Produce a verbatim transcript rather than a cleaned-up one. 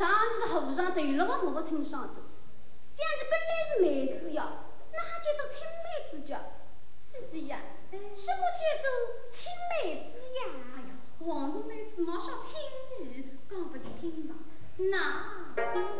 上这个和尚对了我没听上子，想着本来是妹子呀，那还叫做亲妹子家，自己呀，什么叫做亲妹子呀？ 哎呀，皇上妹子马上亲姨，讲不去听吧？那